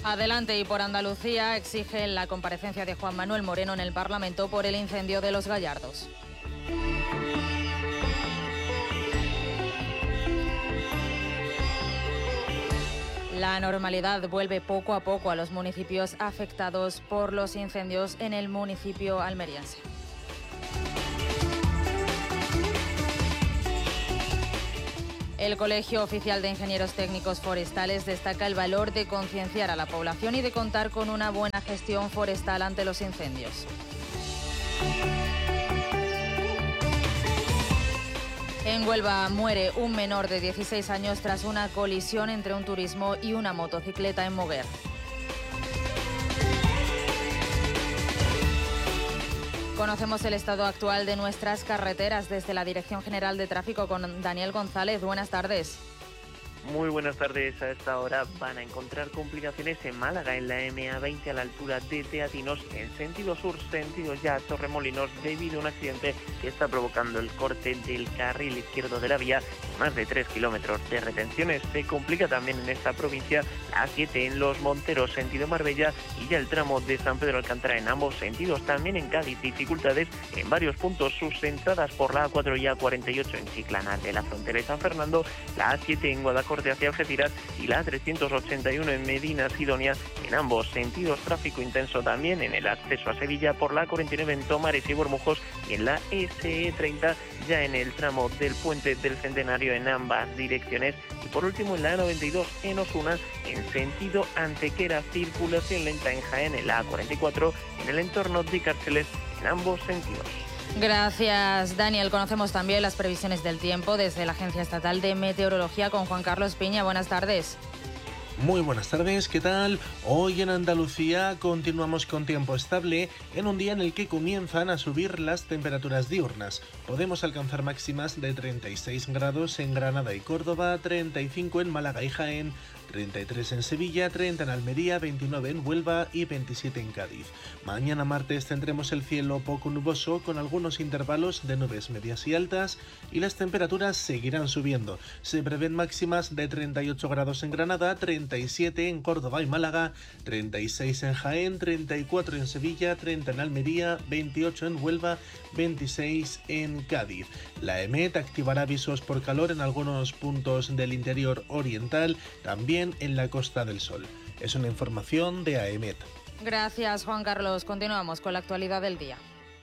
Adelante y por Andalucía exigen la comparecencia de Juan Manuel Moreno en el Parlamento por el incendio de Los Gallardos. La normalidad vuelve poco a poco a los municipios afectados por los incendios en el municipio almeriense. El Colegio Oficial de Ingenieros Técnicos Forestales destaca el valor de concienciar a la población y de contar con una buena gestión forestal ante los incendios. En Huelva muere un menor de 16 años tras una colisión entre un turismo y una motocicleta en Moguer. Conocemos el estado actual de nuestras carreteras desde la Dirección General de Tráfico con Daniel González. Buenas tardes. Muy buenas tardes. A esta hora van a encontrar complicaciones en Málaga, en la MA20 a la altura de Teatinos, en sentido sur, sentido ya Torremolinos, debido a un accidente que está provocando el corte del carril izquierdo de la vía. Más de 3 kilómetros de retenciones. Se complica también en esta provincia la A7 en Los Monteros, sentido Marbella, y ya el tramo de San Pedro Alcántara en ambos sentidos. También en Cádiz, dificultades en varios puntos. Sus entradas por la A4 y A48 en Chiclana de la Frontera y San Fernando, la A7 en Guadacorte hacia Algeciras y la A381 en Medina Sidonia. En ambos sentidos, tráfico intenso también en el acceso a Sevilla por la A49 en Tomares y Bormujos, y en la SE30 ya en el tramo del Puente del Centenario en ambas direcciones. Y por último en la A92 en Osuna, en sentido Antequera, circulación lenta en Jaén en la A44 en el entorno de Cárceles en ambos sentidos. Gracias, Daniel. Conocemos también las previsiones del tiempo desde la Agencia Estatal de Meteorología con Juan Carlos Piña. Buenas tardes. Muy buenas tardes, ¿qué tal? Hoy en Andalucía continuamos con tiempo estable en un día en el que comienzan a subir las temperaturas diurnas. Podemos alcanzar máximas de 36 grados en Granada y Córdoba, 35 en Málaga y Jaén, 33 en Sevilla, 30 en Almería, 29 en Huelva y 27 en Cádiz. Mañana martes tendremos el cielo poco nuboso con algunos intervalos de nubes medias y altas y las temperaturas seguirán subiendo. Se prevén máximas de 38 grados en Granada, 37 en Córdoba y Málaga, 36 en Jaén, 34 en Sevilla, 30 en Almería, 28 en Huelva, 26 en Cádiz. La EMET activará avisos por calor en algunos puntos del interior oriental, también en la Costa del Sol. Es una información de AEMET. Gracias, Juan Carlos. Continuamos con la actualidad del día.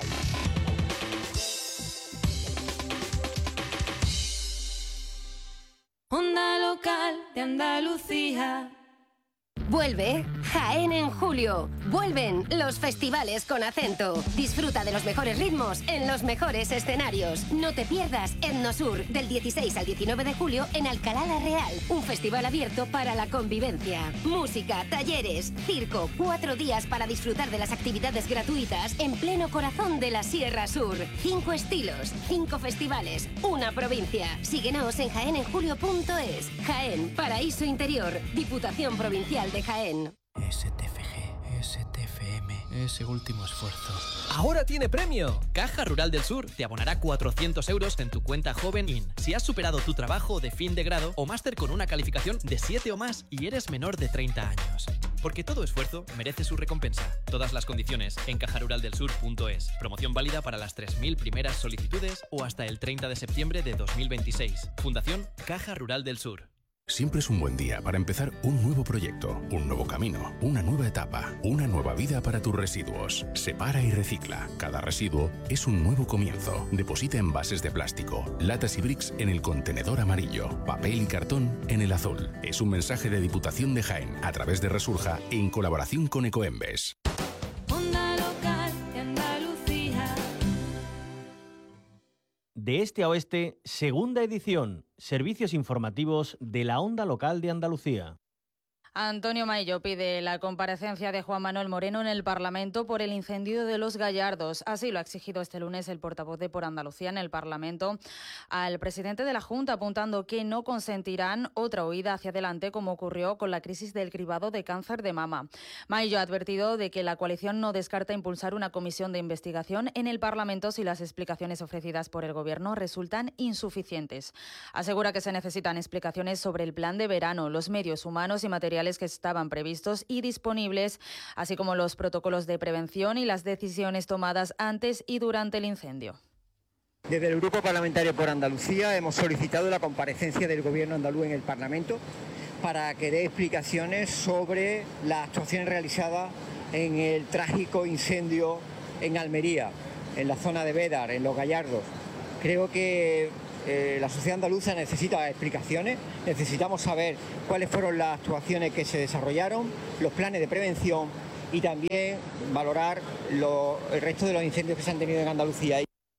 Onda Local de Andalucía. Vuelve Jaén en julio. Vuelven los festivales con acento. Disfruta de los mejores ritmos en los mejores escenarios. No te pierdas Etnosur del 16 al 19 de julio en Alcalá la Real. Un festival abierto para la convivencia. Música, talleres, circo. 4 días para disfrutar de las actividades gratuitas en pleno corazón de la Sierra Sur. 5 estilos, 5 festivales, una provincia. Síguenos en jaenenjulio.es. Jaén, Paraíso Interior, Diputación Provincial de Jaén. STFG, STFM, ese último esfuerzo. ¡Ahora tiene premio! Caja Rural del Sur te abonará 400 euros en tu cuenta Joven IN si has superado tu trabajo de fin de grado o máster con una calificación de 7 o más y eres menor de 30 años. Porque todo esfuerzo merece su recompensa. Todas las condiciones en cajaruraldelsur.es. Promoción válida para las 3.000 primeras solicitudes o hasta el 30 de septiembre de 2026. Fundación Caja Rural del Sur. Siempre es un buen día para empezar un nuevo proyecto, un nuevo camino, una nueva etapa, una nueva vida para tus residuos. Separa y recicla. Cada residuo es un nuevo comienzo. Deposita envases de plástico, latas y bricks en el contenedor amarillo, papel y cartón en el azul. Es un mensaje de Diputación de Jaén a través de Resurja en colaboración con Ecoembes. Onda Local de Andalucía. De este a oeste, segunda edición, servicios informativos de la Onda Local de Andalucía. Antonio Maillo pide la comparecencia de Juan Manuel Moreno en el Parlamento por el incendio de Los Gallardos. Así lo ha exigido este lunes el portavoz de Por Andalucía en el Parlamento al presidente de la Junta, apuntando que no consentirán otra huida hacia adelante como ocurrió con la crisis del cribado de cáncer de mama. Maillo ha advertido de que la coalición no descarta impulsar una comisión de investigación en el Parlamento si las explicaciones ofrecidas por el Gobierno resultan insuficientes. Asegura que se necesitan explicaciones sobre el plan de verano, los medios humanos y materiales materiales que estaban previstos y disponibles, así como los protocolos de prevención y las decisiones tomadas antes y durante el incendio. Desde el Grupo Parlamentario por Andalucía hemos solicitado la comparecencia del Gobierno andaluz en el Parlamento para que dé explicaciones sobre las actuaciones realizadas en el trágico incendio en Almería, en la zona de Bédar, en Los Gallardos. Creo que la sociedad andaluza necesita explicaciones, necesitamos saber cuáles fueron las actuaciones que se desarrollaron, los planes de prevención y también valorar el resto de los incendios que se han tenido en Andalucía.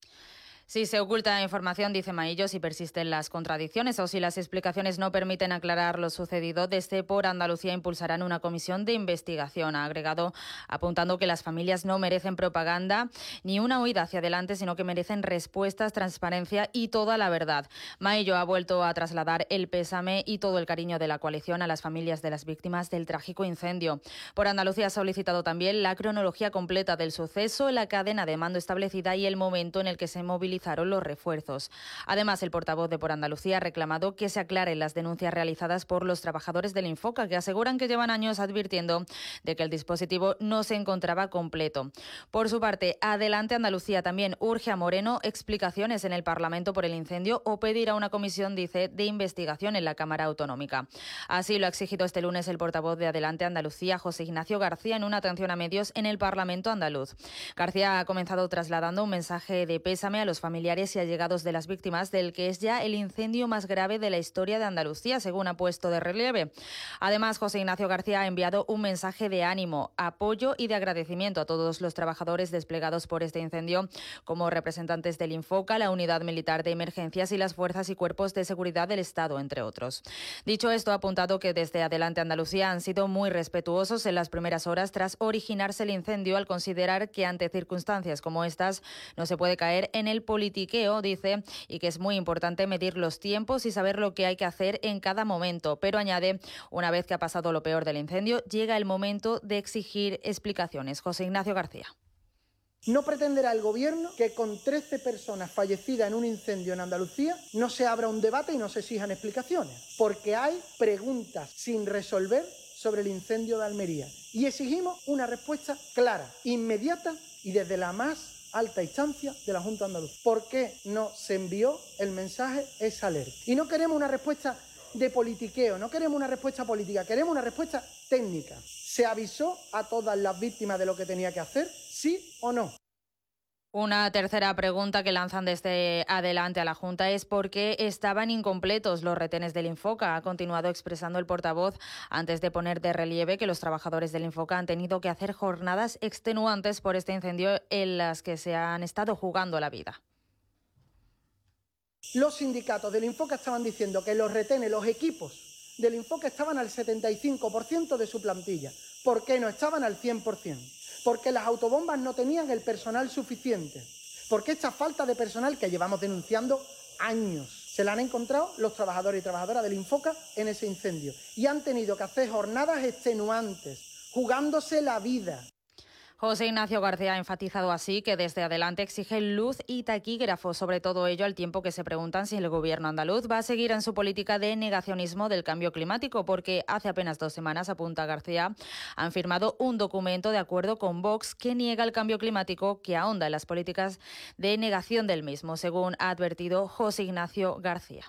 Si se oculta información, dice Maillo, si persisten las contradicciones o si las explicaciones no permiten aclarar lo sucedido, desde Por Andalucía impulsarán una comisión de investigación. Ha agregado, apuntando que las familias no merecen propaganda ni una huida hacia adelante, sino que merecen respuestas, transparencia y toda la verdad. Maillo ha vuelto a trasladar el pésame y todo el cariño de la coalición a las familias de las víctimas del trágico incendio. Por Andalucía ha solicitado también la cronología completa del suceso, la cadena de mando establecida y el momento en el que se movilizaron los refuerzos. Además, el portavoz de Por Andalucía ha reclamado que se aclaren las denuncias realizadas por los trabajadores del Infoca, que aseguran que llevan años advirtiendo de que el dispositivo no se encontraba completo. Por su parte, Adelante Andalucía también urge a Moreno explicaciones en el Parlamento por el incendio o pedirá una comisión, dice, de investigación en la Cámara Autonómica. Así lo ha exigido este lunes el portavoz de Adelante Andalucía, José Ignacio García, en una atención a medios en el Parlamento andaluz. García ha comenzado trasladando un mensaje de pésame a los familiares y allegados de las víctimas del que es ya el incendio más grave de la historia de Andalucía, según ha puesto de relieve. Además, José Ignacio García ha enviado un mensaje de ánimo, apoyo y de agradecimiento a todos los trabajadores desplegados por este incendio, como representantes del Infoca, la Unidad Militar de Emergencias y las fuerzas y cuerpos de seguridad del Estado, entre otros. Dicho esto, ha apuntado que desde Adelante Andalucía han sido muy respetuosos en las primeras horas tras originarse el incendio, al considerar que ante circunstancias como estas no se puede caer en el politiqueo, dice, y que es muy importante medir los tiempos y saber lo que hay que hacer en cada momento. Pero añade, una vez que ha pasado lo peor del incendio, llega el momento de exigir explicaciones. José Ignacio García. No pretenderá el Gobierno que con 13 personas fallecidas en un incendio en Andalucía no se abra un debate y no se exijan explicaciones, porque hay preguntas sin resolver sobre el incendio de Almería y exigimos una respuesta clara, inmediata y desde la más alta instancia de la Junta Andaluza. ¿Por qué no se envió el mensaje esa alerta? Y no queremos una respuesta de politiqueo, no queremos una respuesta política, queremos una respuesta técnica. ¿Se avisó a todas las víctimas de lo que tenía que hacer? ¿Sí o no? Una tercera pregunta que lanzan desde Adelante a la Junta es por qué estaban incompletos los retenes del Infoca. Ha continuado expresando el portavoz antes de poner de relieve que los trabajadores del Infoca han tenido que hacer jornadas extenuantes por este incendio en las que se han estado jugando la vida. Los sindicatos del Infoca estaban diciendo que los retenes, los equipos del Infoca estaban al 75% de su plantilla. ¿Por qué no estaban al 100%? Porque las autobombas no tenían el personal suficiente. Porque esta falta de personal que llevamos denunciando años se la han encontrado los trabajadores y trabajadoras del Infoca en ese incendio. Y han tenido que hacer jornadas extenuantes, jugándose la vida. José Ignacio García ha enfatizado así que desde Adelante exige luz y taquígrafos, sobre todo ello al tiempo que se preguntan si el Gobierno andaluz va a seguir en su política de negacionismo del cambio climático, porque hace apenas 2 semanas, apunta García, han firmado un documento de acuerdo con Vox que niega el cambio climático, que ahonda en las políticas de negación del mismo, según ha advertido José Ignacio García.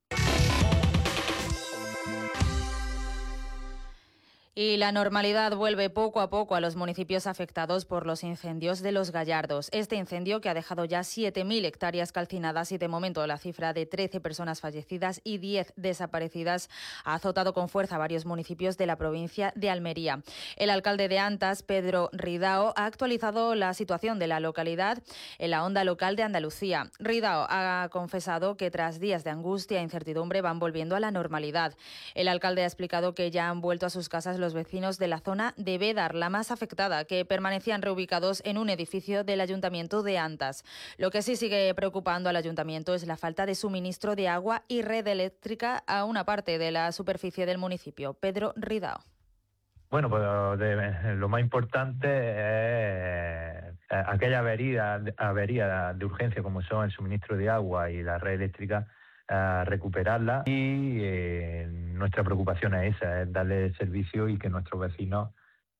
Y la normalidad vuelve poco a poco a los municipios afectados por los incendios de Los Gallardos. Este incendio, que ha dejado ya 7.000 hectáreas calcinadas y de momento la cifra de 13 personas fallecidas y 10 desaparecidas, ha azotado con fuerza a varios municipios de la provincia de Almería. El alcalde de Antas, Pedro Ridao, ha actualizado la situación de la localidad en la Onda Local de Andalucía. Ridao ha confesado que tras días de angustia e incertidumbre van volviendo a la normalidad. El alcalde ha explicado que ya han vuelto a sus casas los vecinos de la zona de Bédar, la más afectada, que permanecían reubicados en un edificio del Ayuntamiento de Antas. Lo que sí sigue preocupando al Ayuntamiento es la falta de suministro de agua y red eléctrica a una parte de la superficie del municipio. Pedro Ridao. Bueno, pues lo más importante es aquella avería de urgencia como son el suministro de agua y la red eléctrica, recuperarla y nuestra preocupación es esa, es darle servicio y que nuestros vecinos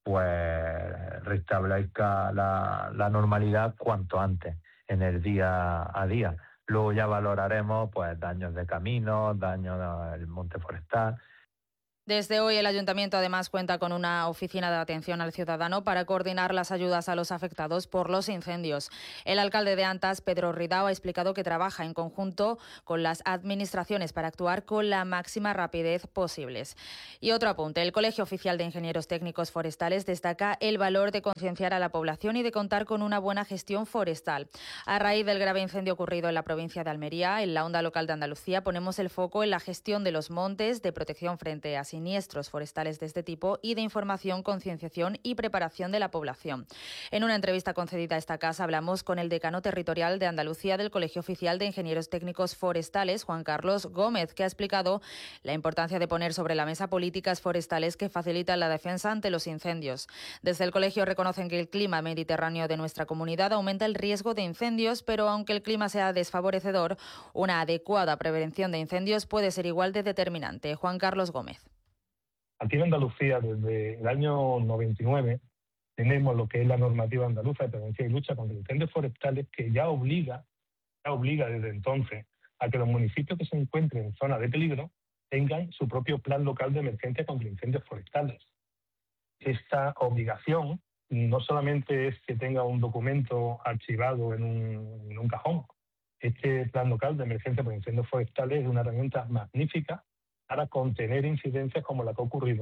pues restablezca la normalidad cuanto antes en el día a día. Luego ya valoraremos pues daños de caminos, daños del monte forestal. Desde hoy el Ayuntamiento además cuenta con una oficina de atención al ciudadano para coordinar las ayudas a los afectados por los incendios. El alcalde de Antas, Pedro Ridao, ha explicado que trabaja en conjunto con las administraciones para actuar con la máxima rapidez posibles. Y otro apunte, el Colegio Oficial de Ingenieros Técnicos Forestales destaca el valor de concienciar a la población y de contar con una buena gestión forestal. A raíz del grave incendio ocurrido en la provincia de Almería, en la Onda Local de Andalucía, ponemos el foco en la gestión de los montes, de protección frente a siniestros forestales de este tipo y de información, concienciación y preparación de la población. En una entrevista concedida a esta casa hablamos con el decano territorial de Andalucía del Colegio Oficial de Ingenieros Técnicos Forestales, Juan Carlos Gómez, que ha explicado la importancia de poner sobre la mesa políticas forestales que facilitan la defensa ante los incendios. Desde el colegio reconocen que el clima mediterráneo de nuestra comunidad aumenta el riesgo de incendios, pero aunque el clima sea desfavorecedor, una adecuada prevención de incendios puede ser igual de determinante. Juan Carlos Gómez. Aquí en Andalucía, desde el año 99, tenemos lo que es la normativa andaluza de prevención y lucha contra incendios forestales, que ya obliga desde entonces a que los municipios que se encuentren en zona de peligro tengan su propio plan local de emergencia contra incendios forestales. Esta obligación no solamente es que tenga un documento archivado en un cajón. Este plan local de emergencia por incendios forestales es una herramienta magnífica para contener incidencias como la que ha ocurrido.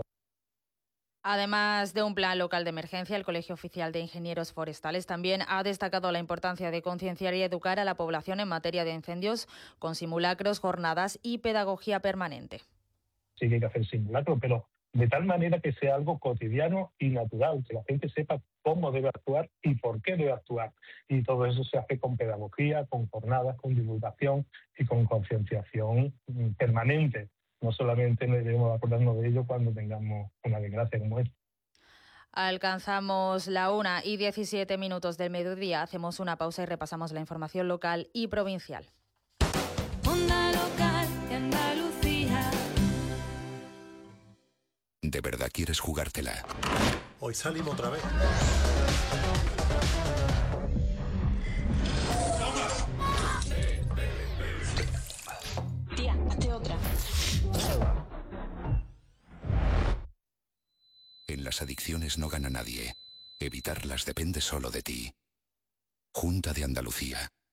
Además de un plan local de emergencia, el Colegio Oficial de Ingenieros Forestales también ha destacado la importancia de concienciar y educar a la población en materia de incendios con simulacros, jornadas y pedagogía permanente. Sí que hay que hacer simulacros, pero de tal manera que sea algo cotidiano y natural, que la gente sepa cómo debe actuar y por qué debe actuar. Y todo eso se hace con pedagogía, con jornadas, con divulgación y con concienciación permanente. No solamente debemos acordarnos de ello cuando tengamos una desgracia como esta. Alcanzamos la 1:17 del mediodía. Hacemos una pausa y repasamos la información local y provincial. Onda Local de Andalucía. ¿De verdad quieres jugártela? Hoy salimos otra vez. Tía, hazte otra. En las adicciones no gana nadie. Evitarlas depende solo de ti. Junta de Andalucía.